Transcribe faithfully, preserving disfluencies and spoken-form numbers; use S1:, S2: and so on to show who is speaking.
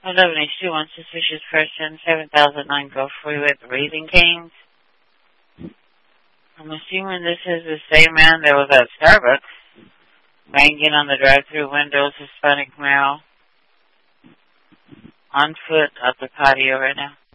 S1: eleven H two, one suspicious person, seven thousand nine Gulf Freeway at the Raising Cane's. I'm assuming this is the same man that was at Starbucks, banging on the drive-thru windows, Hispanic male, on foot at the patio right now.